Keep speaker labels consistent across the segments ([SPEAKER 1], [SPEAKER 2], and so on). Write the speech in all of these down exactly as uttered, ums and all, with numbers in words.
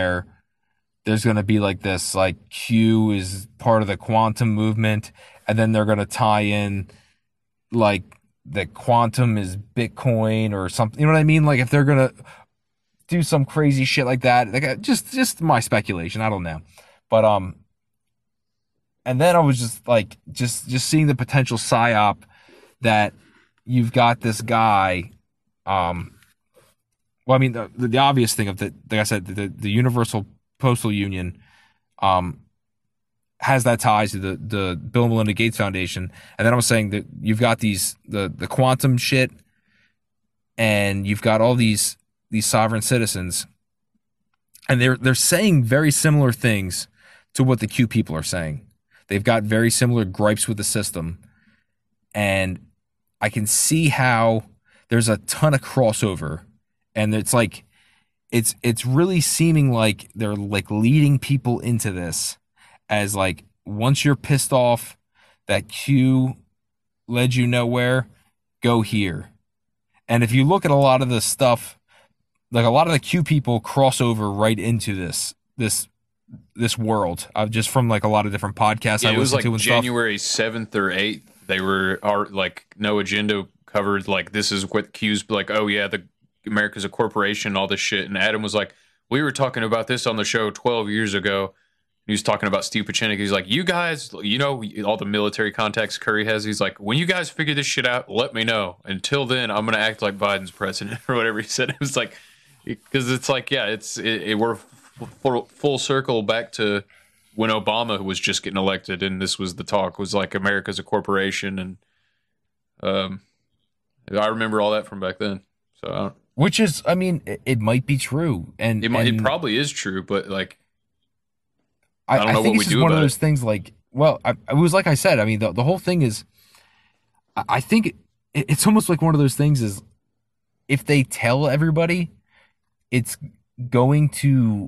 [SPEAKER 1] where there's going to be like this, like Q is part of the quantum movement, and then they're going to tie in like the quantum is Bitcoin or something. You know what I mean? Like if they're going to do some crazy shit like that, like just just my speculation. I don't know, but um, and then I was just like just just seeing the potential psyop that you've got this guy. Um, well, I mean the the, the obvious thing of the like I said the the Universal Postal Union, um, has that ties to the the Bill and Melinda Gates Foundation, and then I was saying that you've got these the the quantum shit, and you've got all these. these sovereign citizens, and they're they're saying very similar things to what the Q people are saying. They've got very similar gripes with the system, and I can see how there's a ton of crossover, and it's like it's it's really seeming like they're like leading people into this as like once you're pissed off that Q led you nowhere, go here. And if you look at a lot of the stuff, like a lot of the Q people cross over right into this this this world. Uh, just from like a lot of different podcasts
[SPEAKER 2] yeah,
[SPEAKER 1] I
[SPEAKER 2] it was
[SPEAKER 1] listen
[SPEAKER 2] like
[SPEAKER 1] to and
[SPEAKER 2] January seventh or eighth. They were are like No Agenda covered like this is what Q's like. Oh yeah, the America's a corporation, all this shit. And Adam was like, we were talking about this on the show twelve years ago. He was talking about Steve Pachinik. He's like, you guys, you know, all the military contacts Curry has. He's like, when you guys figure this shit out, let me know. Until then, I'm gonna act like Biden's president or whatever he said. It was like. Because it's like, yeah, it's it, it, we're full, full circle back to when Obama was just getting elected, and this was the talk was like America's a corporation, and um, I remember all that from back then. So, I don't,
[SPEAKER 1] which is, I mean, it, it might be true, and
[SPEAKER 2] it, might,
[SPEAKER 1] and
[SPEAKER 2] it probably is true, but like,
[SPEAKER 1] I,
[SPEAKER 2] I don't
[SPEAKER 1] I
[SPEAKER 2] know
[SPEAKER 1] think
[SPEAKER 2] what
[SPEAKER 1] it's
[SPEAKER 2] we
[SPEAKER 1] just
[SPEAKER 2] do
[SPEAKER 1] one
[SPEAKER 2] about
[SPEAKER 1] of those
[SPEAKER 2] it.
[SPEAKER 1] things. Like, well, I, it was like I said. I mean, the the whole thing is, I, I think it, it's almost like one of those things is, if they tell everybody. It's going to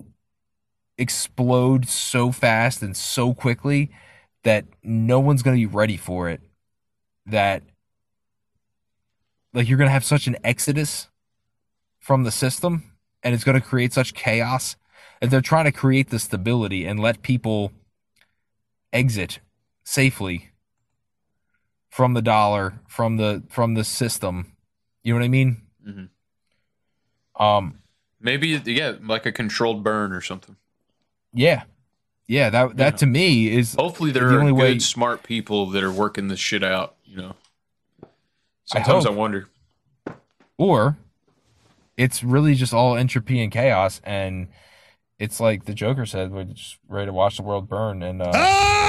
[SPEAKER 1] explode so fast and so quickly that no one's going to be ready for it. That, like, you're going to have such an exodus from the system, and it's going to create such chaos. And they're trying to create the stability and let people exit safely from the dollar, from the from the system. You know what I mean?
[SPEAKER 2] Mm-hmm.
[SPEAKER 1] Um.
[SPEAKER 2] Maybe, yeah, like a controlled burn or something.
[SPEAKER 1] Yeah. Yeah, that that
[SPEAKER 2] yeah.
[SPEAKER 1] to me is
[SPEAKER 2] hopefully there
[SPEAKER 1] the
[SPEAKER 2] are
[SPEAKER 1] only
[SPEAKER 2] good,
[SPEAKER 1] way...
[SPEAKER 2] smart people that are working this shit out, you know. Sometimes I, I wonder.
[SPEAKER 1] Or it's really just all entropy and chaos, and it's like the Joker said, we're just ready to watch the world burn, and uh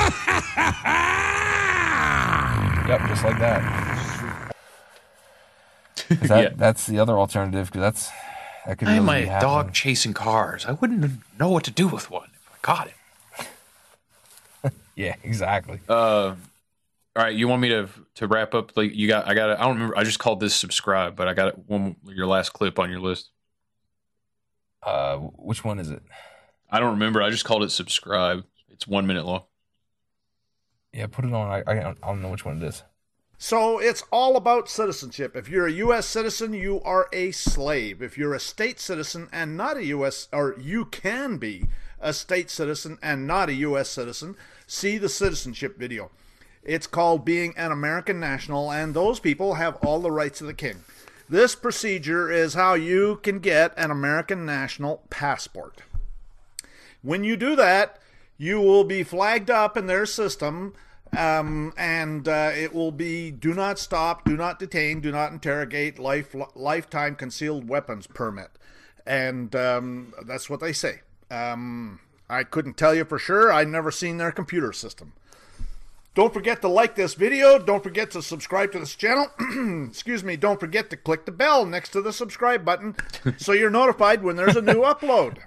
[SPEAKER 1] yep, just like that. that yeah. That's the other alternative, because that's that could
[SPEAKER 2] I
[SPEAKER 1] really
[SPEAKER 2] am a dog chasing cars. I wouldn't know what to do with one if I caught it.
[SPEAKER 1] Yeah, exactly.
[SPEAKER 2] Uh, all right, you want me to to wrap up? Like you got, I got. I don't remember. I just called this subscribe, but I got one your last clip on your list.
[SPEAKER 1] Uh, which one is it?
[SPEAKER 2] I don't remember. I just called it subscribe. It's one minute long.
[SPEAKER 1] Yeah, put it on. I I don't, I don't know which one it is.
[SPEAKER 3] So it's all about citizenship. If you're a U S citizen, you are a slave. If you're a state citizen and not a U S, or you can be a state citizen and not a U S citizen, see the citizenship video. It's called Being an American National, and those people have all the rights of the king. This procedure is how you can get an American national passport. When you do that, you will be flagged up in their system. Um, and uh, it will be do not stop, do not detain, do not interrogate, life lifetime concealed weapons permit. And um, that's what they say. Um, I couldn't tell you for sure. I've never seen their computer system. Don't forget to like this video. Don't forget to subscribe to this channel. Excuse me. Don't forget to click the bell next to the subscribe button so you're notified when there's a new upload.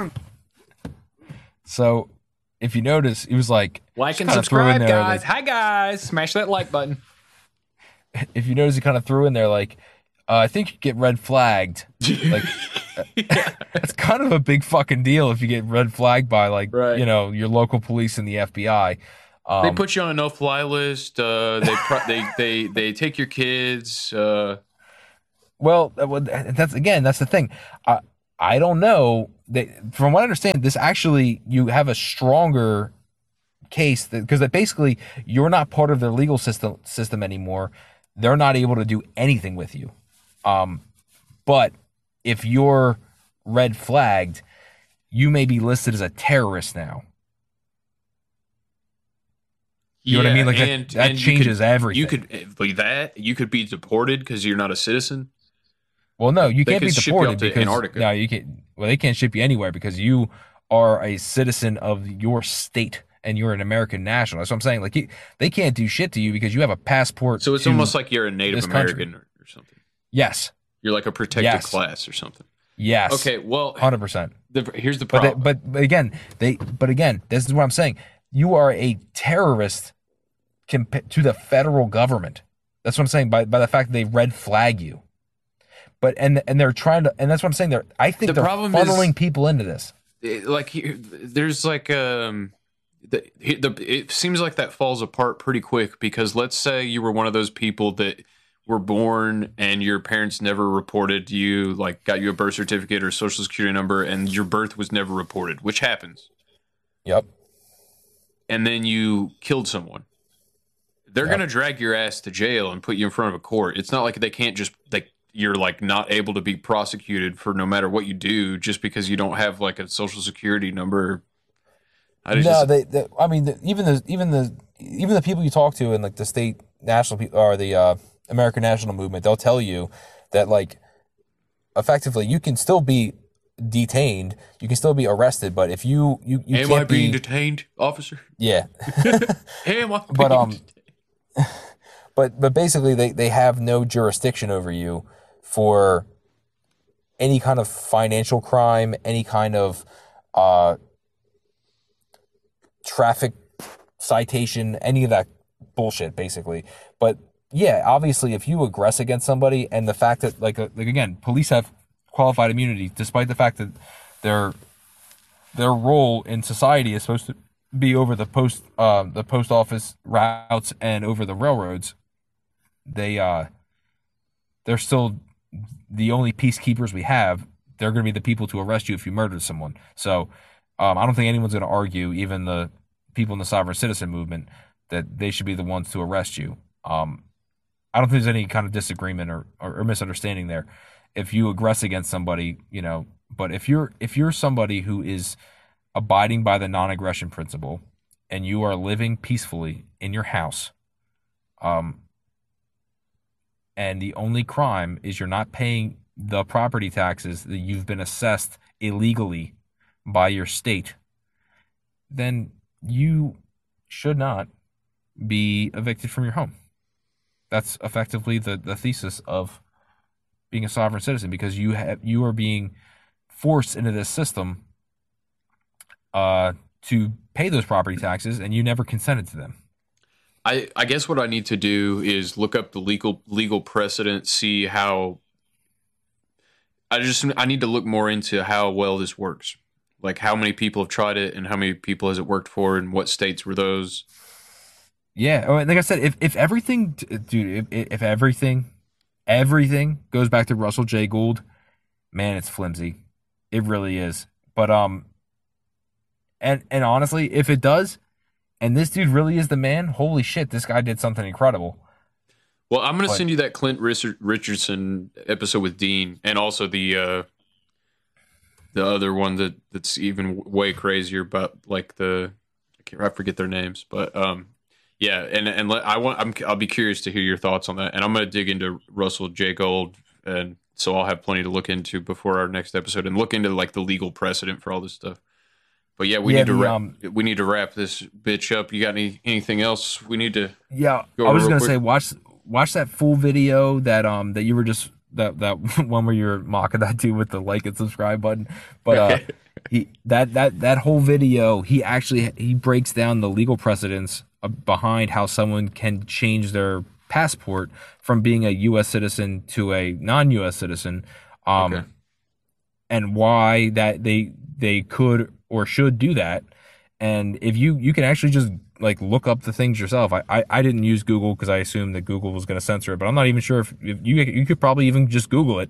[SPEAKER 1] So... if you notice, he was like...
[SPEAKER 4] Like and subscribe, there, guys. Like, hi, guys. Smash that like button.
[SPEAKER 1] If you notice, he kind of threw in there, like, uh, I think you get red flagged. Like, that's kind of a big fucking deal if you get red flagged by, like, right. you know, your local police and the F B I. Um,
[SPEAKER 2] they put you on a no-fly list. Uh, they, pro- they they they take your kids. Uh...
[SPEAKER 1] Well, that's again, that's the thing. I I don't know. They, from what I understand, this actually, you have a stronger case because that basically you're not part of their legal system system anymore. They're not able to do anything with you. Um, but if you're red flagged, you may be listed as a terrorist now. You know
[SPEAKER 2] yeah,
[SPEAKER 1] what I mean? Like
[SPEAKER 2] and,
[SPEAKER 1] that, that
[SPEAKER 2] and
[SPEAKER 1] changes
[SPEAKER 2] you could,
[SPEAKER 1] everything.
[SPEAKER 2] You could be that. You could be deported because you're not a citizen.
[SPEAKER 1] Well, no, you
[SPEAKER 2] They
[SPEAKER 1] can't be
[SPEAKER 2] could ship you
[SPEAKER 1] deported
[SPEAKER 2] up to
[SPEAKER 1] because
[SPEAKER 2] Antarctica.
[SPEAKER 1] no, you can't. Well, they can't ship you anywhere because you are a citizen of your state and you're an American national. That's what I'm saying. Like you, they can't do shit to you because you have a passport.
[SPEAKER 2] So it's
[SPEAKER 1] to
[SPEAKER 2] almost like you're a Native
[SPEAKER 1] this
[SPEAKER 2] American
[SPEAKER 1] country.
[SPEAKER 2] or, or something.
[SPEAKER 1] Yes.
[SPEAKER 2] You're like a protected
[SPEAKER 1] Yes.
[SPEAKER 2] class or something.
[SPEAKER 1] Yes.
[SPEAKER 2] Okay. Well,
[SPEAKER 1] one hundred percent.
[SPEAKER 2] the, here's the
[SPEAKER 1] But,
[SPEAKER 2] problem.
[SPEAKER 1] they, but but again, they but again, this is what I'm saying. You are a terrorist compa- to the federal government. That's what I'm saying by by the fact that they red flag you. But and and they're trying to, and that's what I'm saying. They're I think
[SPEAKER 2] The
[SPEAKER 1] they're
[SPEAKER 2] problem
[SPEAKER 1] funneling
[SPEAKER 2] is-
[SPEAKER 1] people into this.
[SPEAKER 2] It- like here- there's like um the, the it seems like that falls apart pretty quick because let's say you were one of those people that were born and your parents never reported you, like got you a birth certificate or social security number and your birth was never reported, which happens,
[SPEAKER 1] Yep.
[SPEAKER 2] and then you killed someone. They're
[SPEAKER 1] Yep.
[SPEAKER 2] gonna drag your ass to jail and put you in front of a court. It's not like they can't just like you're like not able to be prosecuted for no matter what you do just because you don't have like a social security number. I
[SPEAKER 1] No,
[SPEAKER 2] just,
[SPEAKER 1] they, they. I mean, the, even the even the even the people you talk to in like the state national pe- or the uh, American National Movement, they'll tell you that like effectively you can still be detained, you can still be arrested, but if you you, you
[SPEAKER 2] am
[SPEAKER 1] can't
[SPEAKER 2] I being
[SPEAKER 1] be,
[SPEAKER 2] detained, officer?
[SPEAKER 1] yeah.
[SPEAKER 2] Am I?
[SPEAKER 1] But,
[SPEAKER 2] being
[SPEAKER 1] um,
[SPEAKER 2] detained?
[SPEAKER 1] But but basically they, they have no jurisdiction over you for any kind of financial crime, any kind of uh, traffic citation, any of that bullshit, basically. But yeah, obviously, if you aggress against somebody, and the fact that like uh, like again, police have qualified immunity, despite the fact that their their role in society is supposed to be over the post uh, the post office routes and over the railroads. They uh, they're still the only peacekeepers we have. They're going to be the people to arrest you if you murdered someone. So um, I don't think anyone's going to argue, even the people in the sovereign citizen movement, that they should be the ones to arrest you. Um, I don't think there's any kind of disagreement or, or, or misunderstanding there. If you aggress against somebody, you know, but if you're if you're somebody who is abiding by the non-aggression principle and you are living peacefully in your house, um, and the only crime is you're not paying the property taxes that you've been assessed illegally by your state, then you should not be evicted from your home. That's effectively the, the thesis of being a sovereign citizen, because you have you are being forced into this system uh, to pay those property taxes, and you never consented to them.
[SPEAKER 2] I, I guess what I need to do is look up the legal legal precedent, see how. I just I need to look more into how well this works, like how many people have tried it and how many people has it worked for, and what states were those.
[SPEAKER 1] Yeah, oh, like I said, if if everything, dude, if, if everything, everything goes back to Russell J. Gould, man, it's flimsy. It really is. But um, and and honestly, if it does, and this dude really is the man, holy shit, this guy did something incredible.
[SPEAKER 2] Well, I'm going to
[SPEAKER 1] But-
[SPEAKER 2] send you that Clint Richard- Richardson episode with Dean, and also the uh, the other one that that's even way crazier about like the I can't I forget their names, but um. Yeah, and and let, I want I'm I'll be curious to hear your thoughts on that, and I'm going to dig into Russell J. Gould, and so I'll have plenty to look into before our next episode, and look into like the legal precedent for all this stuff. But yeah, we
[SPEAKER 1] Yeah,
[SPEAKER 2] need to
[SPEAKER 1] the,
[SPEAKER 2] wrap,
[SPEAKER 1] um,
[SPEAKER 2] we need to wrap this bitch up. You got any anything else we need to?
[SPEAKER 1] Yeah,
[SPEAKER 2] Go
[SPEAKER 1] I was
[SPEAKER 2] real
[SPEAKER 1] gonna
[SPEAKER 2] quick.
[SPEAKER 1] say watch watch that full video that um that you were just that that one where you're mocking that dude with the like and subscribe button, but uh he that that that whole video he actually he breaks down the legal precedents uh, behind how someone can change their passport from being a U S citizen to a non-U S citizen, um,
[SPEAKER 2] Okay.
[SPEAKER 1] and why that they they could or should do that. And if you you can actually just like look up the things yourself. I I, I didn't use Google because I assumed that Google was going to censor it, but I'm not even sure if, if you you could probably even just Google it.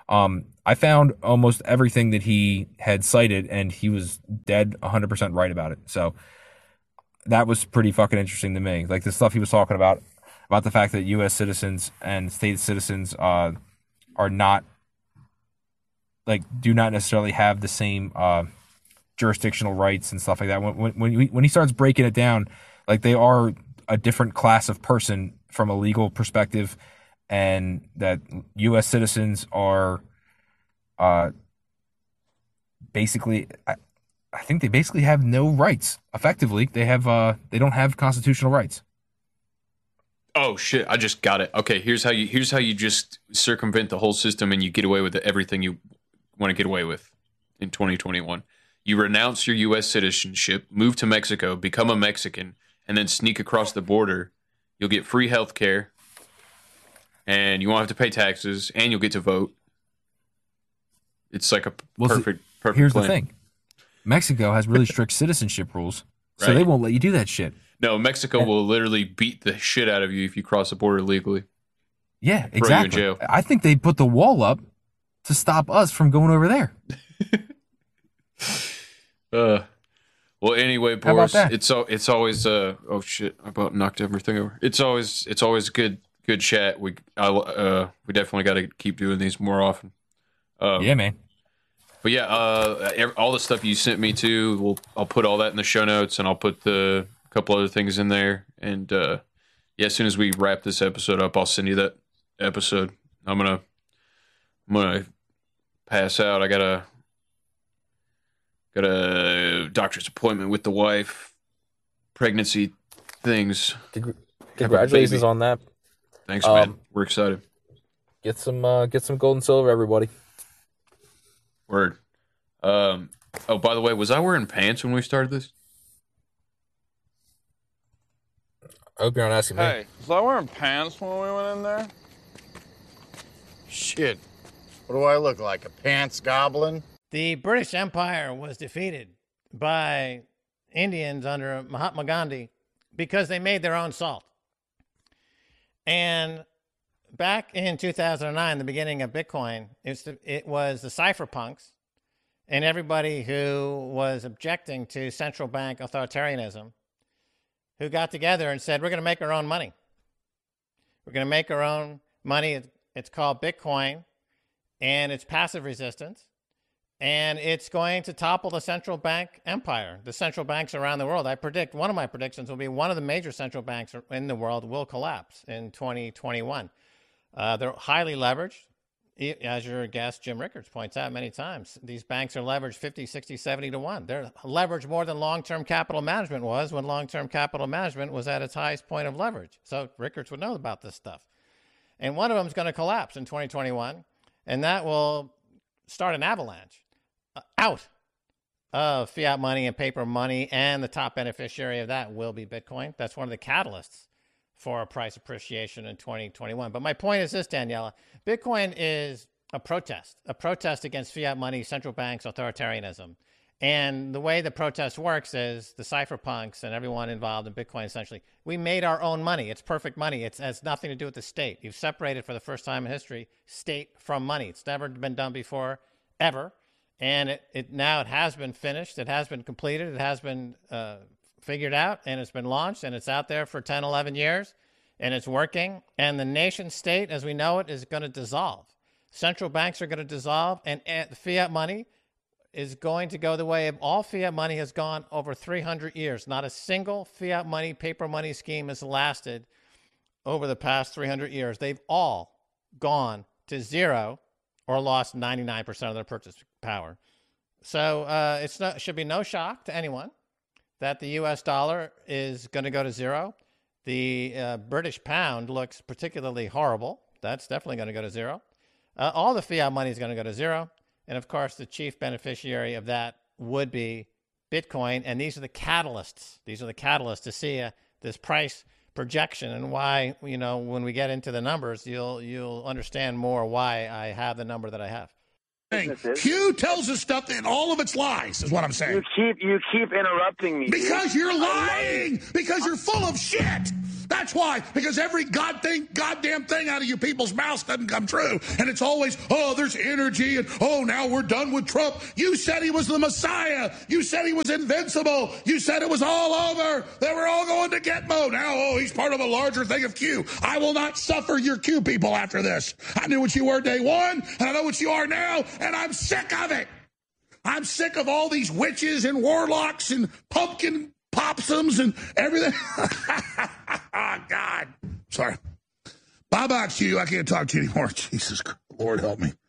[SPEAKER 1] Um, I found almost everything that he had cited, and he was dead one hundred percent right about it. So that was pretty fucking interesting to me. Like the stuff he was talking about, about the fact that U S citizens and state citizens uh, are not, like, do not necessarily have the same uh, jurisdictional rights and stuff like that. When, when, when, he, when he starts breaking it down, like, they are a different class of person from a legal perspective, and that U S citizens are uh, basically, I, I think they basically have no rights. Effectively, they have uh, they don't have constitutional rights.
[SPEAKER 2] Oh shit! I just got it. Okay, here's how you here's how you just circumvent the whole system and you get away with everything you want to get away with in twenty twenty-one. You renounce your U S citizenship, move to Mexico, become a Mexican, and then sneak across the border. You'll get free health care, and you won't have to pay taxes, and you'll get to vote. It's like a
[SPEAKER 1] well,
[SPEAKER 2] perfect, perfect
[SPEAKER 1] Here's
[SPEAKER 2] plan.
[SPEAKER 1] the thing. Mexico has really strict citizenship rules, so
[SPEAKER 2] Right.
[SPEAKER 1] they won't let you do that shit.
[SPEAKER 2] No, Mexico
[SPEAKER 1] And-
[SPEAKER 2] will literally beat the shit out of you if you cross the border legally.
[SPEAKER 1] Yeah,
[SPEAKER 2] Throw you in
[SPEAKER 1] exactly.
[SPEAKER 2] jail.
[SPEAKER 1] I think they put the wall up to stop us from going over there.
[SPEAKER 2] Uh, well, anyway,
[SPEAKER 1] How about
[SPEAKER 2] Boris,
[SPEAKER 1] that?
[SPEAKER 2] it's al- it's always uh oh shit, I about knocked everything over. It's always it's always good good chat. We I uh we definitely got to keep doing these more often. Um,
[SPEAKER 1] Yeah, man.
[SPEAKER 2] But yeah, uh, ev- all the stuff you sent me to, we'll I'll put all that in the show notes, and I'll put the couple other things in there. And uh, yeah, as soon as we wrap this episode up, I'll send you that episode. I'm gonna I'm gonna pass out. I got a got a doctor's appointment with the wife. Pregnancy things.
[SPEAKER 5] Congr- Congratulations
[SPEAKER 2] baby.
[SPEAKER 5] on that.
[SPEAKER 2] Thanks,
[SPEAKER 5] Um,
[SPEAKER 2] man. We're excited.
[SPEAKER 5] Get some uh, get some gold and silver, everybody.
[SPEAKER 2] Word. Um. Oh, by the way, was I wearing pants when we started this?
[SPEAKER 5] I hope you're not asking me.
[SPEAKER 6] Hey, was I wearing pants when we went in there?
[SPEAKER 7] Shit. What do I look like, a pants goblin?
[SPEAKER 8] The British Empire was defeated by Indians under Mahatma Gandhi because they made their own salt. And back in two thousand nine, the beginning of Bitcoin, it was the, it was the cypherpunks and everybody who was objecting to central bank authoritarianism who got together and said, we're going to make our own money. We're going to make our own money. It's called Bitcoin, and it's passive resistance. And it's going to topple the central bank empire, the central banks around the world. I predict, one of my predictions will be one of the major central banks in the world will collapse in twenty twenty-one. Uh, they're highly leveraged. As your guest, Jim Rickards, points out many times, these banks are leveraged fifty, sixty, seventy to one. They're leveraged more than long-term capital management was when long-term capital management was at its highest point of leverage. So Rickards would know about this stuff. And one of them is going to collapse in twenty twenty-one, and that will start an avalanche out of fiat money and paper money, and the top beneficiary of that will be Bitcoin. That's one of the catalysts for a price appreciation in twenty twenty-one. But my point is this, Daniela, Bitcoin is a protest, a protest against fiat money, central banks, authoritarianism. And the way the protest works is the cypherpunks and everyone involved in Bitcoin, essentially, we made our own money. It's perfect money. It's, it has nothing to do with the state. You've separated for the first time in history state from money. It's never been done before, ever. And it, it now it has been finished. It has been completed. It has been uh, figured out, and it's been launched, and it's out there for ten, eleven years, and it's working. And the nation state, as we know it, is going to dissolve. Central banks are going to dissolve, and, and fiat money is going to go the way of all fiat money has gone over three hundred years. Not a single fiat money, paper money scheme has lasted over the past three hundred years. They've all gone to zero or lost ninety-nine percent of their purchase power. So uh, it's not, should be no shock to anyone that the U S dollar is going to go to zero. The uh, British pound looks particularly horrible. That's definitely going to go to zero. Uh, all the fiat money is going to go to zero. And of course, the chief beneficiary of that would be Bitcoin. And these are the catalysts. These are the catalysts to see uh, this price projection, and why, you know, when we get into the numbers, you'll you'll understand more why I have the number that I have.
[SPEAKER 9] Q tells us stuff and all of it's lies, is what I'm saying.
[SPEAKER 10] You keep you keep interrupting me.
[SPEAKER 9] Because dude. You're lying. Because you're full of shit. That's why, because every god thing, goddamn thing out of you people's mouths doesn't come true. And it's always, oh, there's energy, and oh, now we're done with Trump. You said he was the Messiah. You said he was invincible. You said it was all over. They were all going to Gitmo. Now, oh, he's part of a larger thing of Q. I will not suffer your Q people after this. I knew what you were day one, and I know what you are now, and I'm sick of it. I'm sick of all these witches and warlocks and pumpkin popsums and everything. Oh, God. Sorry. Bye-bye, Q. I can't talk to you anymore. Jesus, Lord help me.